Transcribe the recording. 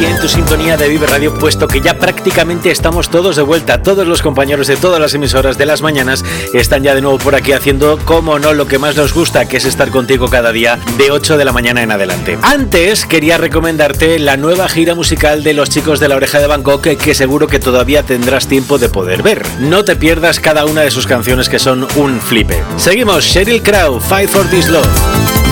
aquí en tu sintonía de Vive Radio, puesto que ya prácticamente estamos todos de vuelta. Todos los compañeros de todas las emisoras de las mañanas están ya de nuevo por aquí haciendo, como no, lo que más nos gusta, que es estar contigo cada día de 8 de la mañana en adelante. Antes quería recomendarte la nueva gira musical de los chicos de La Oreja de Bangkok, que seguro que todavía tendrás tiempo de poder ver. No te pierdas cada una de sus canciones, que son un flipe. Seguimos, Sheryl Crow, Fight for This Love.